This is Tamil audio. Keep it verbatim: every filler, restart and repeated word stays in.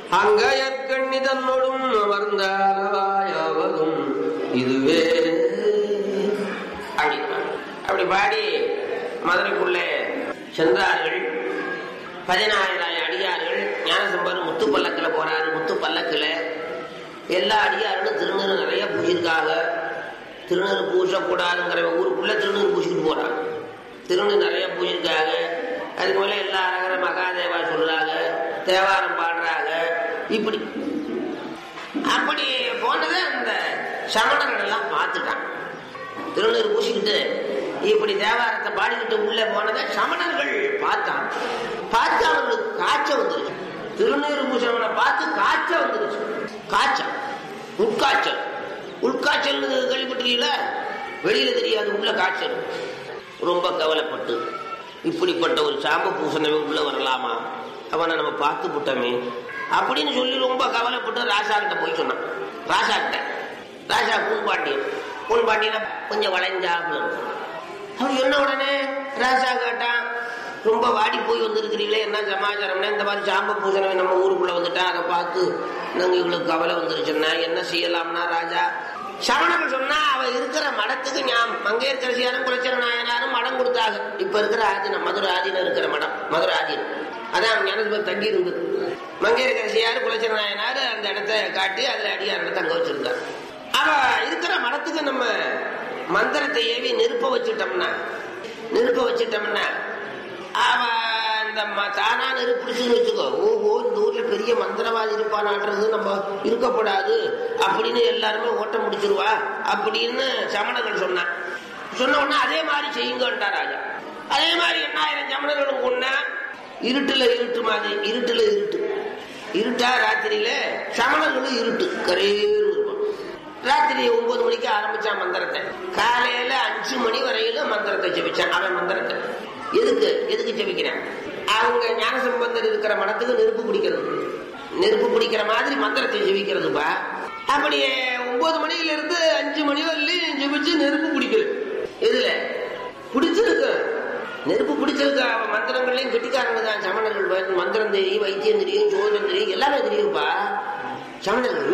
அங்கயற்கண்ணி தன்னோடும் அமர்ந்தாலவாயாவதும் இதுவே. அப்படி அப்படி பாடி மதுரைக்குள்ளே சென்றார்கள். பதினாயிரம் அடியார்கள். ஞானசம்பந்தர் முத்து பல்லக்கில் போறாரு. முத்து பல்லக்கில் எல்லா அடியார்களும் திருநீறு நிறைய பூசிருக்காங்க. திருநீறு பூசக்கூடாதுங்கிற ஊருக்குள்ள திருநீறு பூசிக்கிட்டு போறாங்க. திருநீர் நிறைய பூசிருக்காங்க. அதுக்கு மேல எல்லா அரகர மகாதேவா சொல்றாங்க, தேவாரம் பாடுறாங்க. இப்படி அப்படி போனதை அந்த சமணர்கள் எல்லாம் பார்த்துட்டாங்க. திருநீர் பூசிக்கிட்டு இப்படி தேவாரத்தை பாடிக்கிட்டு உள்ள போனதை சமணர்கள் பார்த்தாங்க. பார்த்து அவங்களுக்கு காய்ச்சல் வந்துருச்சு. திருநீர் பூசவனை பார்த்து காய்ச்சல் வந்துருச்சு. காய்ச்சல், உட்காய்ச்சல். உள்காய்ச்சல் கேள்விப்பட்டீங்களா? வெளியில தெரியாது, உள்ள காய்ச்சல். ரொம்ப கவலைப்பட்டு இப்படிப்பட்ட ஒரு சாம்ப பூசணவே உள்ள வரலாமா, அவனை நம்ம பார்த்து விட்டோமே அப்படின்னு சொல்லி ரொம்ப கவலைப்பட்டு ராசா கிட்ட போய் சொன்னான். ராசா கிட்ட ராசா பூன்பாண்டியன் பூன்பாண்டியன கொஞ்சம் வளைஞ்சா அவர் என்ன உடனே ராசா கேட்டான், ரொம்ப வாடி போய் வந்திருக்கிறீங்களே, என்ன சமாச்சாரம்னா இந்த மாதிரி சாம்ப பூசணவை நம்ம ஊருக்குள்ள வந்துட்டா அதை பார்த்து நாங்க இவ்வளவு கவலை வந்துருச்சுன்னா என்ன செய்யலாம்னா ராஜா சமணர்கள் சொன்னா அவ இருக்கிற மடத்துக்கு ஞாம் மங்கையர்கரசியாரும் குலச்சர நாயனாரும் மடம் கொடுத்தாங்க. இப்ப இருக்கிற ஆதீனம் மதுரை ஆதீனம் இருக்கிற மடம் மதுரை ஆதீனம் அதான் ஞானசம்பந்தர் தங்கி இருந்தது. மங்கையர்கரசியாரு குலச்சர நாயனாரு அந்த இடத்தை காட்டி அதுல அடியார் இடத்தை அங்க வச்சிருந்தார். அவ இருக்கிற மடத்துக்கு நம்ம மந்திரத்தை ஏவி நெருப்ப வச்சுட்டோம்னா நெருப்ப வச்சுட்டோம்னா அவ இந்த தானா நெருப்பிடிச்சுன்னு வச்சுக்கோ, ஓஹோ இந்த ஊர்ல பெரிய மந்திரவாதி இருப்பானான்றது நம்ம இருக்கப்படாது அப்படின்னு எல்லாருமே ஓட்டம் முடிச்சிருவா அப்படின்னு சமணர்கள் சொன்னான். சொன்ன உடனே அதே மாதிரி செய்யுங்கட்டா ராஜா. அதே மாதிரி எண்ணாயிரம் சமணர்களும் கொண்டா இருட்டுல இருட்டு மாதிரி இருட்டுல இருட்டு இருட்டா ராத்திரியில சமணர்களும் இருட்டு கரேறு இருக்கும். ராத்திரி ஒன்பது மணிக்கு ஆரம்பிச்சான் மந்திரத்தை. காலையில அஞ்சு மணி வரையில மந்திரத்தை ஜெபிச்சான். அவன் மந்திரத்தை எதுக்கு எதுக்கு ஜெபிக்கிறான்? அவங்க ஞானசம்பந்தர் இருக்கிற மடத்துக்கு நெருப்பு பிடிக்கிறது, நெருப்பு பிடிக்கிற மாதிரி மந்திரத்தை ஜெபிக்கிறதுப்பா. அப்படியே ஒன்பது மணியில இருந்து அஞ்சு மணி வரலையும் ஜெபிச்சு நெருப்பு பிடிக்கிறது. எதுல பிடிச்சிருக்கு? நெருப்பு பிடிச்சிருக்கு. அவன் மந்திரங்கள்லயும் கெட்டிக்காரங்க தான் சமணர்கள். மந்திரம் தெரியும், வைத்தியம் தெரியும், ஜோதிடம் தெரியும், எல்லாமே தெரியும்ப்பா சமணர்கள்.